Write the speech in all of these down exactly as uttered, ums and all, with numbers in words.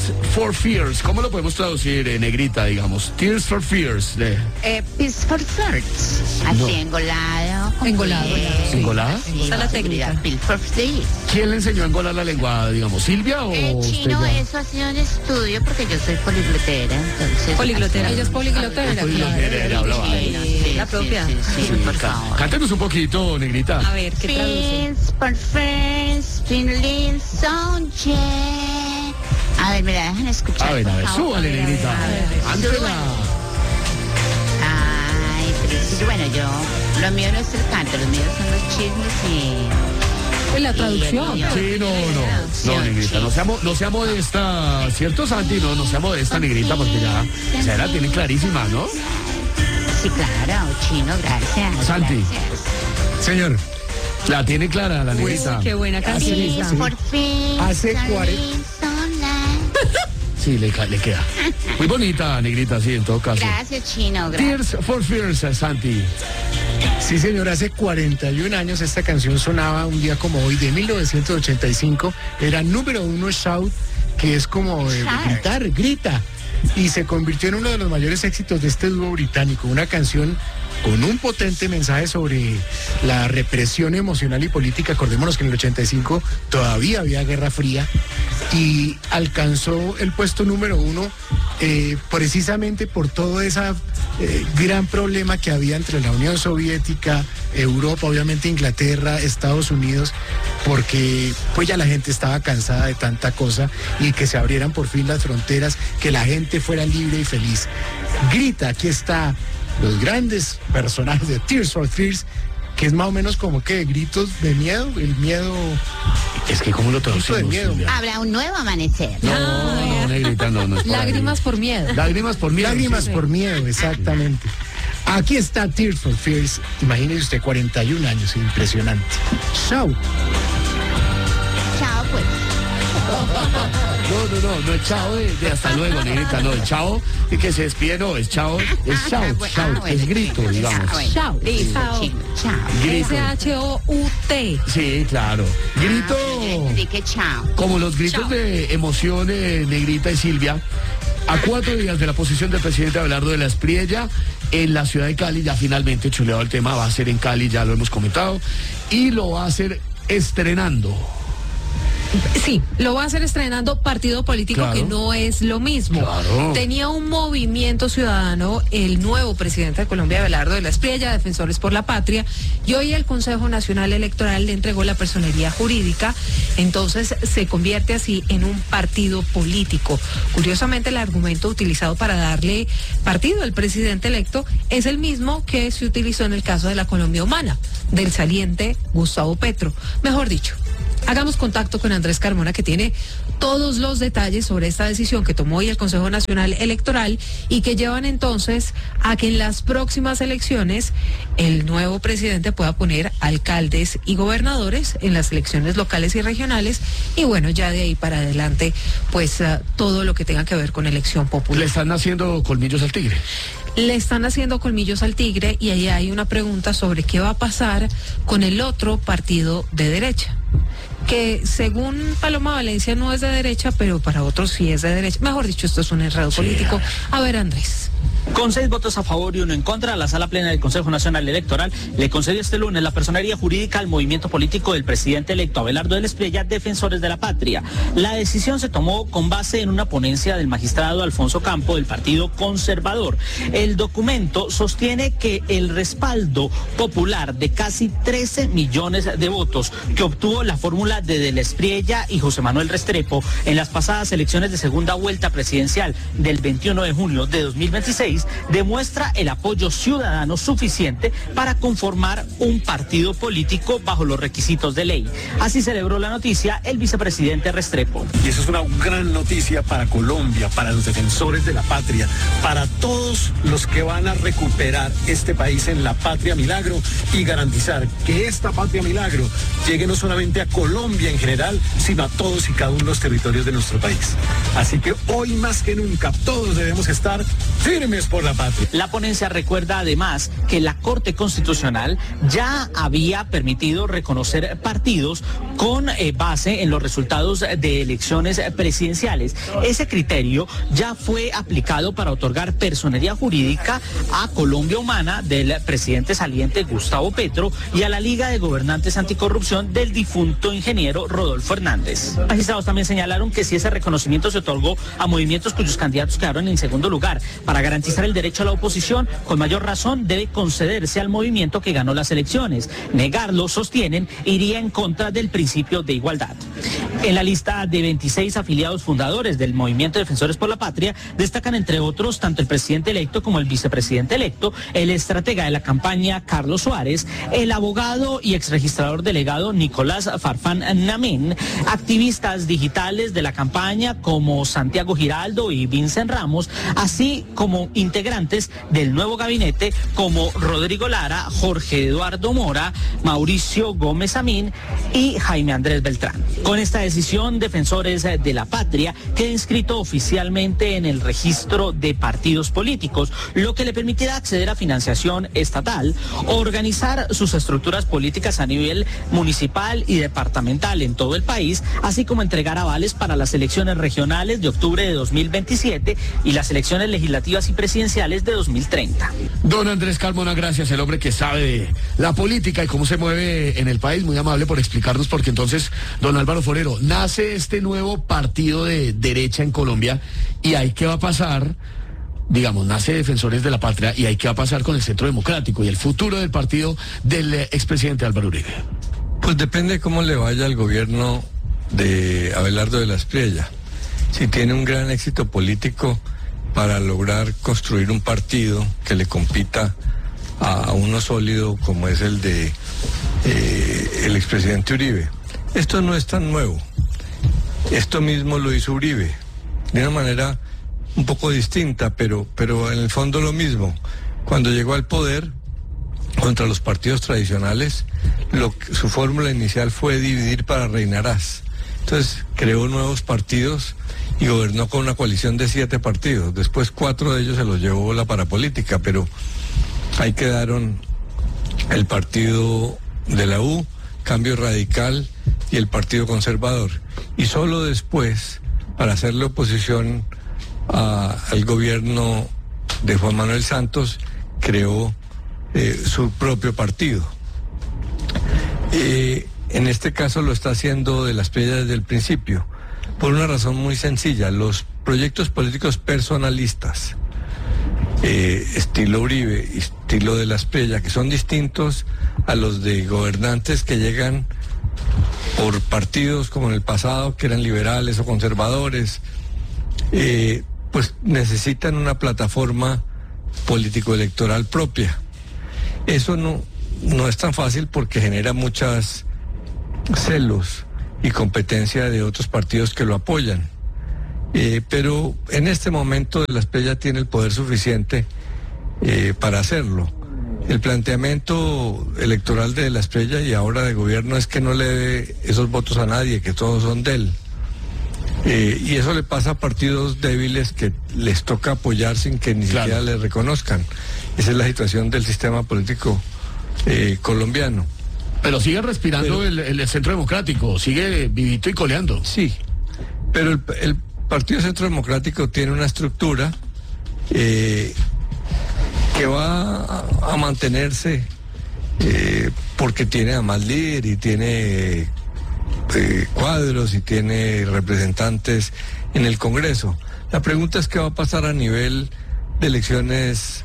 Tears for Fears. ¿Cómo lo podemos traducir en negrita, digamos? Tears for Fears. De... Eh, Tears for Fears. Así, No. engolado. con Engolado, piel. engolado. ¿Engolada? Sí, Esa es la técnica. Tears for Fears. ¿Quién le enseñó a engolar la lengua, digamos? ¿Silvia o Eh, usted chino, ya? eso ha sido un estudio porque yo soy poliglotera, entonces... Poliglotera. Ella es poliglotera. Ah, poliglotera, claro. habla Sí, bien. la propia. Sí, sí, sí, por Cá- favor. Cántenos un poquito, negrita. A ver, ¿qué traduce? Fears for Fears, feeling so A ver, me la dejan escuchar. A ver, a por ver, favor? súbale, negrita. a ver, a ver. Ángela. Ay, pero sí, bueno, yo, lo mío no es el canto, los míos son los chismes y... Pues la traducción. Y- Sí, no, no, no, negrita, no sea, mo- no sea modesta, ¿cierto, Santi? No, no sea modesta, negrita, porque ya, ya la tienen clarísima, ¿no? Sí, claro, chino, gracias. Santi. Gracias. Señor, La tiene clara, la negrita. Qué buena canción. Fears for Fears, Hace cuarenta- feeling so nice. Sí, le, ca- le queda. Muy bonita, negrita, sí, en todo caso. Gracias, chino, gracias. Tears for Fears, Santi. sí señor, hace cuarenta y un años esta canción sonaba un día como hoy, de mil novecientos ochenta y cinco. Era número uno Shout, que es como eh, Shout. gritar, grita. Y se convirtió en uno de los mayores éxitos de este dúo británico. Una canción con un potente mensaje sobre la represión emocional y política. Acordémonos que en el ochenta y cinco todavía había Guerra Fría y alcanzó el puesto número uno eh, precisamente por todo ese eh, gran problema que había entre la Unión Soviética, Europa, obviamente Inglaterra, Estados Unidos, porque pues ya la gente estaba cansada de tanta cosa y que se abrieran por fin las fronteras, que la gente fuera libre y feliz. Grita, aquí está los grandes personajes de Tears for Fears, que es más o menos como que gritos de miedo, el miedo. Es que, ¿cómo lo traducimos, de miedo. Silvia? Habrá un nuevo amanecer. No, no, negrita, no, no es por ahí. Lágrimas por miedo. Lágrimas por miedo. Lágrimas sí. por miedo, exactamente. Aquí está Tears for Fears. Imagínese usted, cuarenta y un años, impresionante. Shout. Chao, pues. No, no, no, no es chao de, de hasta luego, negrita, no, el chao y que se despide, no, es chao, es Ah, shout, bueno, shout, ah, bueno, es grito, sí, digamos. ah, bueno. Shout. Listo, Chao. chino, chao. Grito. S H O U T. Sí, claro. Grito. Ah, yo entendí que chao. Como los gritos Chao. de emoción de Negrita y Silvia, a cuatro días de la posición del presidente Abelardo de la Espriella en la ciudad de Cali, ya finalmente chuleado el tema, va a ser en Cali, ya lo hemos comentado, y lo va a hacer estrenando. Sí, lo va a hacer estrenando partido político, Claro. que no es lo mismo. Claro. Tenía un movimiento ciudadano, el nuevo presidente de Colombia, Abelardo de la Espriella, Defensores por la Patria, y hoy el Consejo Nacional Electoral le entregó la personería jurídica, entonces se convierte así en un partido político. Curiosamente, el argumento utilizado para darle partido al presidente electo es el mismo que se utilizó en el caso de la Colombia Humana, del saliente Gustavo Petro. Mejor dicho, hagamos contacto con Andrés Carmona, que tiene todos los detalles sobre esta decisión que tomó hoy el Consejo Nacional Electoral y que llevan entonces a que en las próximas elecciones el nuevo presidente pueda poner alcaldes y gobernadores en las elecciones locales y regionales, y bueno, ya de ahí para adelante pues uh, todo lo que tenga que ver con elección popular. Le están haciendo colmillos al tigre. Le están haciendo colmillos al tigre, y ahí hay una pregunta sobre qué va a pasar con el otro partido de derecha, que según Paloma Valencia no es de derecha, pero para otros sí es de derecha. Mejor dicho, esto es un enredo Sí, político. a ver. A ver, Andrés. Con seis votos a favor y uno en contra, la Sala Plena del Consejo Nacional Electoral le concedió este lunes la personería jurídica al movimiento político del presidente electo Abelardo de la Espriella, Defensores de la Patria. La decisión se tomó con base en una ponencia del magistrado Alfonso Campo del Partido Conservador. El documento sostiene que el respaldo popular de casi trece millones de votos que obtuvo la fórmula de De la Espriella y José Manuel Restrepo en las pasadas elecciones de segunda vuelta presidencial del veintiuno de junio de dos mil veintiséis demuestra el apoyo ciudadano suficiente para conformar un partido político bajo los requisitos de ley. Así celebró la noticia el vicepresidente Restrepo. Y eso es una gran noticia para Colombia, para los defensores de la patria, para todos los que van a recuperar este país en la patria milagro y garantizar que esta patria milagro llegue no solamente a Colombia en general, sino a todos y cada uno de los territorios de nuestro país. Así que hoy más que nunca todos debemos estar firmes Defensores por la Patria. La ponencia recuerda además que la Corte Constitucional ya había permitido reconocer partidos con eh, base en los resultados de elecciones presidenciales. Ese criterio ya fue aplicado para otorgar personería jurídica a Colombia Humana del presidente saliente Gustavo Petro y a la Liga de Gobernantes Anticorrupción del difunto ingeniero Rodolfo Hernández. Magistrados también señalaron que si ese reconocimiento se otorgó a movimientos cuyos candidatos quedaron en segundo lugar, para garantizar el derecho a la oposición, con mayor razón debe concederse al movimiento que ganó las elecciones. Negarlo, sostienen, iría en contra del principio de igualdad. En la lista de veintiséis afiliados fundadores del Movimiento Defensores por la Patria destacan entre otros tanto el presidente electo como el vicepresidente electo, el estratega de la campaña Carlos Suárez, el abogado y exregistrador delegado Nicolás Farfán Namén, activistas digitales de la campaña como Santiago Giraldo y Vincent Ramos, así como integrantes del nuevo gabinete como Rodrigo Lara, Jorge Eduardo Mora, Mauricio Gómez Amín y Jaime Andrés Beltrán. Con esta decisión, Defensores de la Patria queda inscrito oficialmente en el registro de partidos políticos, lo que le permitirá acceder a financiación estatal, organizar sus estructuras políticas a nivel municipal y departamental en todo el país, así como entregar avales para las elecciones regionales de octubre de dos mil veintisiete y las elecciones legislativas y presidenciales de dos mil treinta. Don Andrés Carmona, gracias, el hombre que sabe de la política y cómo se mueve en el país, muy amable por explicarnos, porque entonces, don Álvaro Forero, nace este nuevo partido de derecha en Colombia y ahí qué va a pasar, digamos, nace Defensores de la Patria y ahí qué va a pasar con el Centro Democrático y el futuro del partido del expresidente Álvaro Uribe. Pues depende cómo le vaya al gobierno de Abelardo de la Espriella. Si tiene un gran éxito político para lograr construir un partido que le compita a uno sólido como es el de eh, el expresidente Uribe. Esto no es tan nuevo. Esto mismo lo hizo Uribe, de una manera un poco distinta, pero, pero en el fondo lo mismo. Cuando llegó al poder, contra los partidos tradicionales, lo, su fórmula inicial fue dividir para reinarás. Entonces creó nuevos partidos y gobernó con una coalición de siete partidos. Después cuatro de ellos se los llevó la parapolítica, pero ahí quedaron el partido de la U, Cambio Radical y el Partido Conservador. Y solo después, para hacerle oposición a, al gobierno de Juan Manuel Santos, creó eh, su propio partido. Eh, en este caso lo está haciendo de la Espriella desde el principio, por una razón muy sencilla: los proyectos políticos personalistas, eh, estilo Uribe, estilo de la Espriella, que son distintos a los de gobernantes que llegan por partidos como en el pasado, que eran liberales o conservadores, eh, pues necesitan una plataforma político-electoral propia. Eso no, no es tan fácil porque genera muchos celos y competencia de otros partidos que lo apoyan. Eh, pero en este momento la Espriella tiene el poder suficiente eh, para hacerlo. El planteamiento electoral de la Espriella y ahora de gobierno es que no le dé esos votos a nadie, que todos son de él. Eh, y eso le pasa a partidos débiles que les toca apoyar sin que ni claro. siquiera les reconozcan. Esa es la situación del sistema político eh, colombiano. Pero sigue respirando pero, el, el Centro Democrático, sigue vivito y coleando. Sí, pero el, el Partido Centro Democrático tiene una estructura eh, que va a, a mantenerse eh, porque tiene además líder y tiene eh, cuadros y tiene representantes en el Congreso. La pregunta es qué va a pasar a nivel de elecciones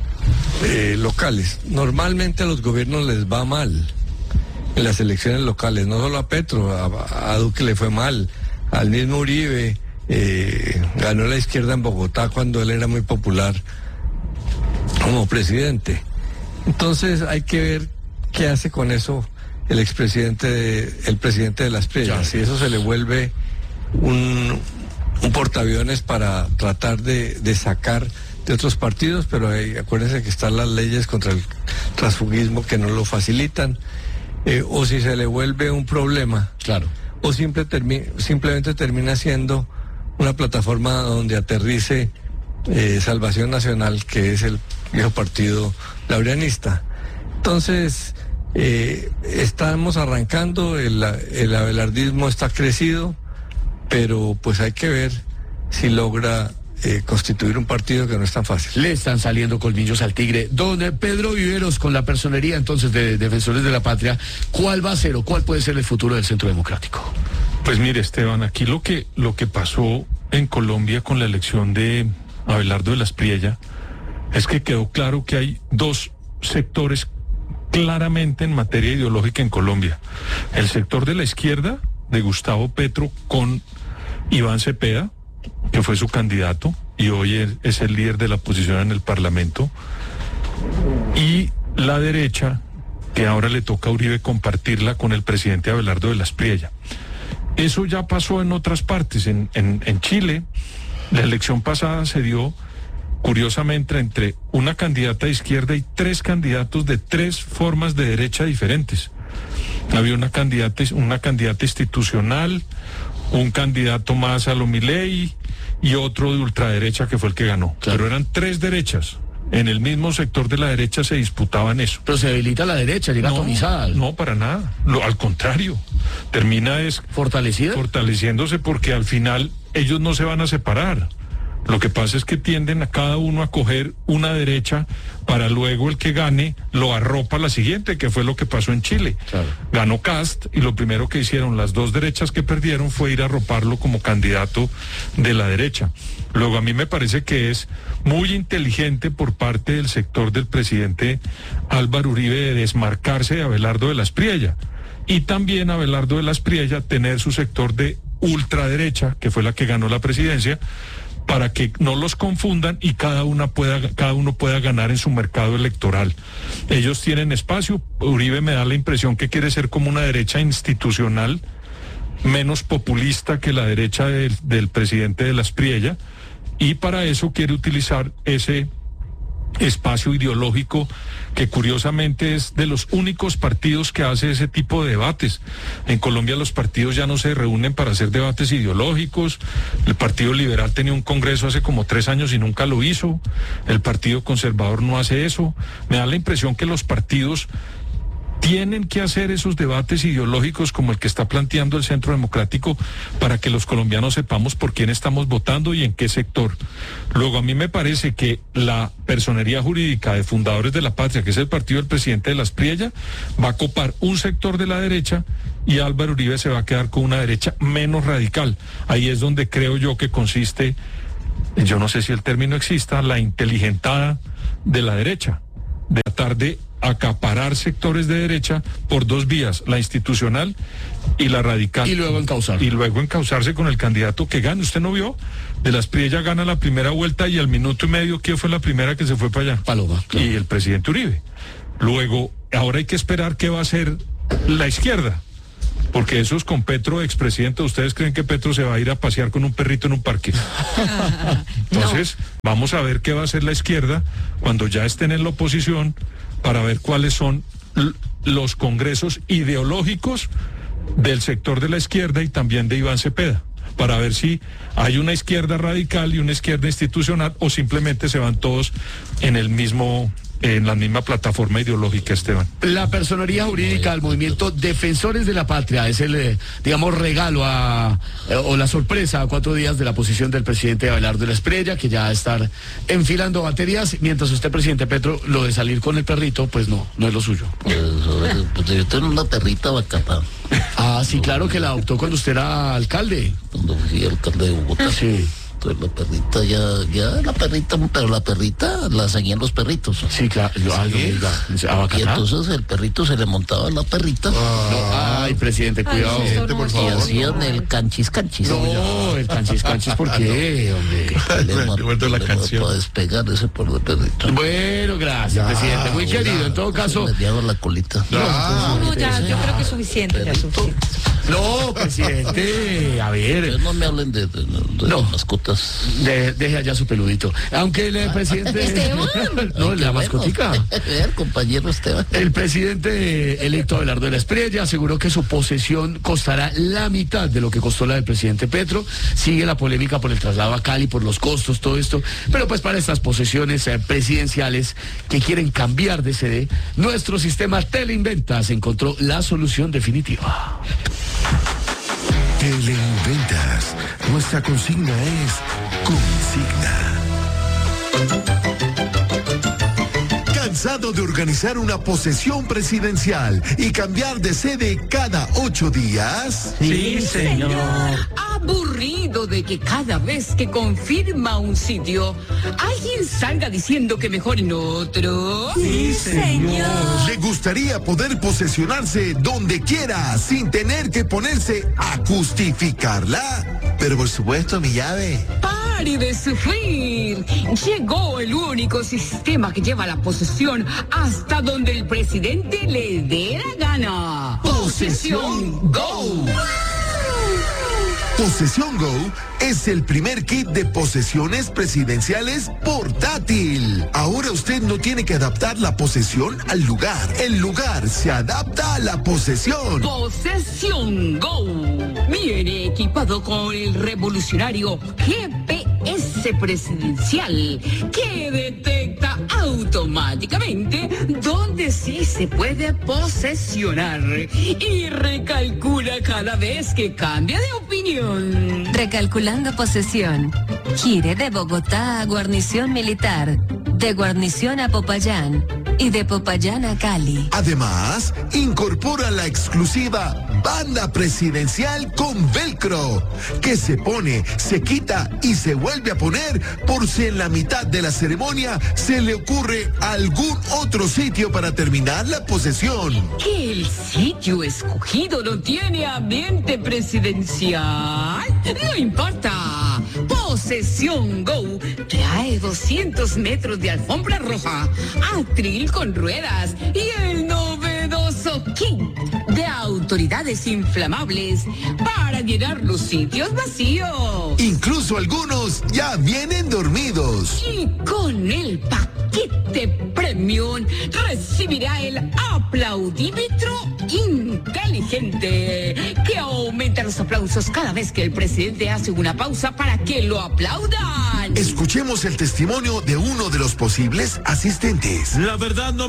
eh, locales. Normalmente a los gobiernos les va mal en las elecciones locales, no solo a Petro, a, a Duque le fue mal, al mismo Uribe, eh, ganó la izquierda en Bogotá cuando él era muy popular como presidente. Entonces hay que ver qué hace con eso el expresidente, de, el presidente de la Espriella, si eso se le vuelve un, un portaaviones para tratar de, de sacar de otros partidos, pero hay, acuérdense que están las leyes contra el transfugismo que no lo facilitan. Eh, o si se le vuelve un problema, claro, o simple termi- simplemente termina siendo una plataforma donde aterrice eh, Salvación Nacional, que es el viejo partido laureanista. Entonces, eh, estamos arrancando, el, el abelardismo está crecido, pero pues hay que ver si logra eh, constituir un partido que no es tan fácil. Le están saliendo colmillos al tigre. Don Pedro Viveros, con la personería entonces de Defensores de la Patria, ¿cuál va a ser o cuál puede ser el futuro del Centro Democrático? Pues mire, Esteban, aquí lo que, lo que pasó en Colombia con la elección de Abelardo de la Espriella es que quedó claro que hay dos sectores claramente en materia ideológica en Colombia. El sector de la izquierda, de Gustavo Petro, con Iván Cepeda, que fue su candidato y hoy es, es el líder de la oposición en el Parlamento, y la derecha, que ahora le toca a Uribe compartirla con el presidente Abelardo de la Espriella. Eso ya pasó en otras partes. En, en, en Chile, la elección pasada se dio, curiosamente, entre una candidata de izquierda y tres candidatos de tres formas de derecha diferentes. Había una candidata, una candidata institucional, un candidato más a lo Milei y otro de ultraderecha que fue el que ganó. Claro. Pero eran tres derechas. En el mismo sector de la derecha se disputaban eso. Pero se debilita la derecha, llega no, atomizada. No, para nada. Lo, al contrario, termina es fortalecida, fortaleciéndose, porque al final ellos no se van a separar. Lo que pasa es que tienden a cada uno a coger una derecha para luego el que gane lo arropa a la siguiente, que fue lo que pasó en Chile. Claro. Ganó Cast y lo primero que hicieron las dos derechas que perdieron fue ir a arroparlo como candidato de la derecha. Luego, a mí me parece que es muy inteligente por parte del sector del presidente Álvaro Uribe de desmarcarse de Abelardo de la Espriella, y también Abelardo de la Espriella tener su sector de ultraderecha, que fue la que ganó la presidencia, para que no los confundan y cada una pueda, cada uno pueda ganar en su mercado electoral. Ellos tienen espacio. Uribe me da la impresión que quiere ser como una derecha institucional, menos populista que la derecha del, del presidente de la Espriella, y para eso quiere utilizar ese espacio ideológico que curiosamente es de los únicos partidos que hace ese tipo de debates. En Colombia los partidos ya no se reúnen para hacer debates ideológicos. El Partido Liberal tenía un congreso hace como tres años y nunca lo hizo. El Partido Conservador no hace eso. Me da la impresión que los partidos tienen que hacer esos debates ideológicos como el que está planteando el Centro Democrático para que los colombianos sepamos por quién estamos votando y en qué sector. Luego, a mí me parece que la personería jurídica de Fundadores de la Patria, que es el partido del presidente de la Espriella, va a copar un sector de la derecha y Álvaro Uribe se va a quedar con una derecha menos radical. Ahí es donde creo yo que consiste, yo no sé si el término exista, la inteligentada de la derecha, de tratar de acaparar sectores de derecha por dos vías, la institucional y la radical. Y luego encauzar. Y luego encauzarse con el candidato que gane. ¿Usted no vio? De la Espriella gana la primera vuelta y al minuto y medio, ¿quién fue la primera que se fue para allá? Paloma. Claro. Y el presidente Uribe. Luego, ahora hay que esperar qué va a hacer la izquierda. Porque esos con Petro, expresidente, ¿ustedes creen que Petro se va a ir a pasear con un perrito en un parque? Entonces, no. Vamos a ver qué va a hacer la izquierda cuando ya estén en la oposición, para ver cuáles son los congresos ideológicos del sector de la izquierda y también de Iván Cepeda, para ver si hay una izquierda radical y una izquierda institucional o simplemente se van todos en el mismo, en la misma plataforma ideológica, Esteban. La personería jurídica del movimiento Defensores de la Patria es el, eh, digamos, regalo a, eh, o la sorpresa a cuatro días de la posición del presidente Abelardo de la Espriella, que ya va a estar enfilando baterías, mientras usted, presidente Petro, lo de salir con el perrito, pues no, no es lo suyo. Pues, pues yo tengo una perrita bacata. Ah, sí, claro que la adoptó cuando usted era alcalde. Cuando fui alcalde de Bogotá. Sí. Entonces la perrita ya, ya la perrita, pero la perrita la seguían los perritos. Sí, claro. Sí. Ah, y entonces el perrito se le montaba a la perrita. Ah, no, ay, presidente, cuidado. Ay, Presidente, no, por sí, favor. Y hacían no. el canchis canchis. No, el canchis canchis, ¿por qué, hombre? Le vuelto la canción. Para despegar ese por de perrito. Bueno, gracias, ya, presidente. Muy querido, en todo caso. Le dieron la colita. No, no, ya, yo creo que es suficiente, ya es suficiente. No, presidente, a ver. No me hablen de, de, de No. mascotas. De- deje allá su peludito. Aunque el presidente... Esteban. No, Ay, la qué mascotica. bueno. El compañero Esteban. El presidente electo Abelardo de la Espriella aseguró que su posesión costará la mitad de lo que costó la del presidente Petro. Sigue la polémica por el traslado a Cali, por los costos, todo esto. Pero pues para estas posesiones eh, presidenciales que quieren cambiar de sede, nuestro sistema Teleinventas encontró la solución definitiva. Teleinventas. Nuestra consigna es consigna. ¿Cansado de organizar una posesión presidencial y cambiar de sede cada ocho días? Sí, señor. Aburrido de que cada vez que confirma un sitio, alguien salga diciendo que mejor en otro. Sí, señor. ¿Le gustaría poder posesionarse donde quiera sin tener que ponerse a justificarla? Pero por supuesto, mi llave. ¡Pare de sufrir! Llegó el único sistema que lleva la posesión hasta donde el presidente le dé la gana. ¡Posesión Go! Posesión Go es el primer kit de posesiones presidenciales portátil. Ahora usted no tiene que adaptar la posesión al lugar. El lugar se adapta a la posesión. Posesión Go viene equipado con el revolucionario G P S presidencial que detecta automáticamente dónde sí se puede posesionar y recalcula cada vez que cambia de opinión. Recalculando posesión. Gire de Bogotá a guarnición militar, de guarnición a Popayán y de Popayán a Cali. Además, incorpora la exclusiva banda presidencial con velcro, que se pone, se quita y se vuelve a poner por si en la mitad de la ceremonia se le ocurre algún otro sitio para terminar la posesión. Que el sitio escogido no tiene ambiente presidencial. No importa. Posesión Go trae doscientos metros de alfombra roja, atril con ruedas y el novedoso kit de autoridades inflamables para llenar los sitios vacíos. Incluso algunos ya vienen dormidos. Y con el paquete premium recibirá el aplaudímetro inteligente que aumenta los aplausos cada vez que el presidente hace una pausa para que lo aplaudan. Escuchemos el testimonio de uno de los posibles asistentes. La verdad no